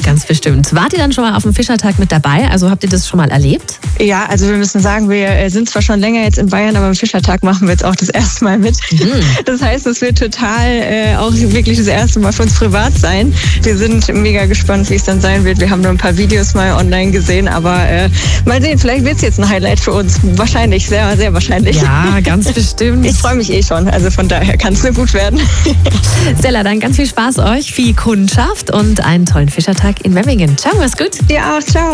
ganz bestimmt. Wart ihr dann schon mal auf dem Fischertag mit dabei? Also habt ihr das schon mal erlebt? Ja, also wir müssen sagen, wir sind zwar schon länger jetzt in Bayern, aber im Fischertag machen wir jetzt auch das erste Mal mit. Das heißt, es wird total auch wirklich das erste Mal für uns privat sein. Wir sind mega gespannt, wie es dann sein wird. Wir haben nur ein paar Videos mal online gesehen, aber mal sehen, vielleicht wird es jetzt ein Highlight für uns. Wahrscheinlich, sehr, sehr wahrscheinlich. Ja, ganz bestimmt. Ich freue mich schon, also von daher kann es nur gut werden. Stella, dann ganz viel Spaß euch, viel Kundschaft und einen tollen Fischertag in Memmingen. Ciao, mach's gut. Dir auch, ciao.